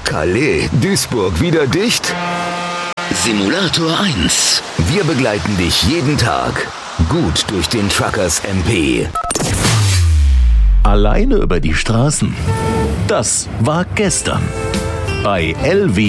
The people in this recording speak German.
Calais, Duisburg wieder dicht? Simulator 1. Wir begleiten dich jeden Tag gut durch den Truckers MP. Alleine über die Straßen. Das war gestern. Bei LW